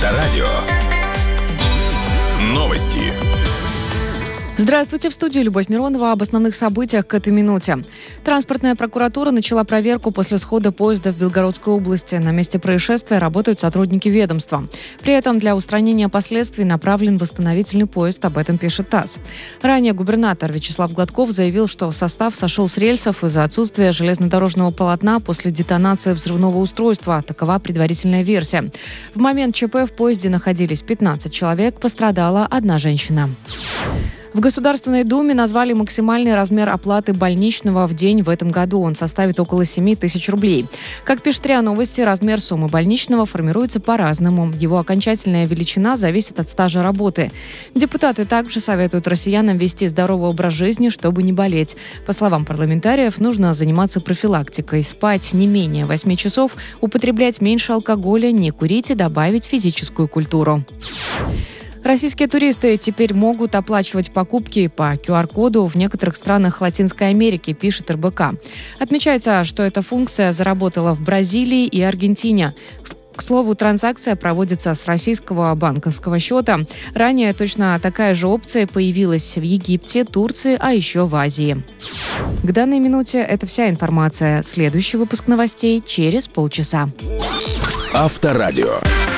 Авторадио. Новости. Здравствуйте, в студии Любовь Миронова. Об основных событиях к этой минуте. Транспортная прокуратура начала проверку после схода поезда в Белгородской области. На месте происшествия работают сотрудники ведомства. При этом для устранения последствий направлен восстановительный поезд, об этом пишет ТАСС. Ранее губернатор Вячеслав Гладков заявил, что состав сошел с рельсов из-за отсутствия железнодорожного полотна после детонации взрывного устройства. Такова предварительная версия. В момент ЧП в поезде находились 15 человек, пострадала одна женщина. В Государственной Думе назвали максимальный размер оплаты больничного в день в этом году. Он составит около 7 тысяч рублей. Как пишет РИА Новости, размер суммы больничного формируется по-разному. Его окончательная величина зависит от стажа работы. Депутаты также советуют россиянам вести здоровый образ жизни, чтобы не болеть. По словам парламентариев, нужно заниматься профилактикой, спать не менее 8 часов, употреблять меньше алкоголя, не курить и добавить физическую культуру. Российские туристы теперь могут оплачивать покупки по QR-коду в некоторых странах Латинской Америки, пишет РБК. Отмечается, что эта функция заработала в Бразилии и Аргентине. К слову, транзакция проводится с российского банковского счета. Ранее точно такая же опция появилась в Египте, Турции, а еще в Азии. К данной минуте это вся информация. Следующий выпуск новостей через полчаса. Авторадио.